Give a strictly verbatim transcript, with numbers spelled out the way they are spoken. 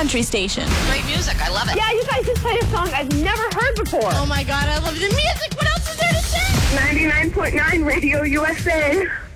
country station. Great music. I love it. Yeah, you guys just played a song I've never heard before. Oh my God, I love the music. What else is there to say? ninety-nine point nine Radio U S A.